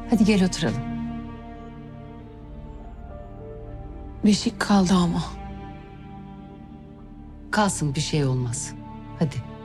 Hadi gel oturalım. Beşik kaldı ama. Kalsın, bir şey olmaz. Hadi.